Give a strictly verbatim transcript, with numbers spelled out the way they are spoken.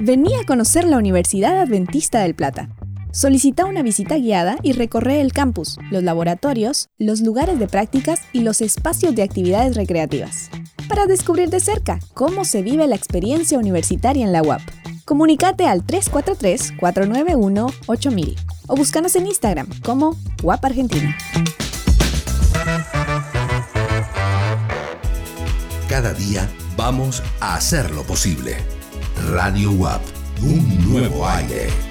Vení a conocer la Universidad Adventista del Plata. Solicita una visita guiada y recorre el campus, los laboratorios, los lugares de prácticas y los espacios de actividades recreativas, para descubrir de cerca cómo se vive la experiencia universitaria en la U A P. Comunícate al tres cuatro tres, cuatro nueve uno, ocho mil o búscanos en Instagram como U A P Argentina. Cada día vamos a hacer lo posible. Radio U A P, un nuevo aire.